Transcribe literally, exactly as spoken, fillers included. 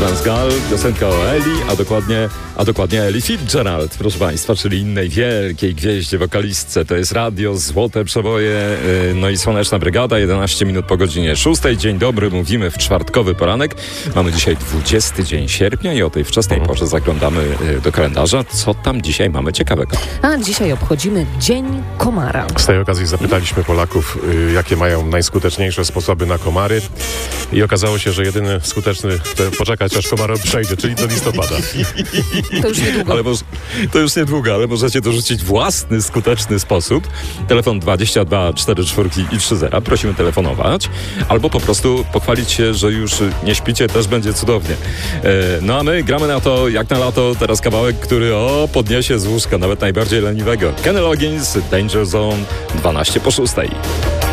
Franz Gall, piosenka o Eli, a dokładnie, a dokładnie Eli Fitzgerald, proszę Państwa, czyli innej wielkiej gwieździe, wokalistce. To jest radio, złote przeboje, no i Słoneczna Brygada, jedenaście minut po godzinie szóstej. Dzień dobry, mówimy w czwartkowy poranek. Mamy dzisiaj dwudziesty dzień sierpnia i o tej wczesnej porze zaglądamy do kalendarza. Co tam dzisiaj mamy ciekawego? A dzisiaj obchodzimy Dzień Komara. Z tej okazji zapytaliśmy Polaków, jakie mają najskuteczniejsze sposoby na komary i okazało się, że jedyny skuteczny to poczekać, aż komar przejdzie, czyli do listopada. To już niedługo. Ale moż, to już niedługo, ale możecie dorzucić własny, skuteczny sposób. Telefon dwadzieścia dwa cztery cztery i trzy zera. Prosimy telefonować. Albo po prostu pochwalić się, że już nie śpicie, też będzie cudownie. E, no a my gramy na to, jak na lato. Teraz kawałek, który o, podniesie z łóżka, nawet najbardziej leniwego. Kenny Loggins, Danger Zone, dwanaście po szóstej.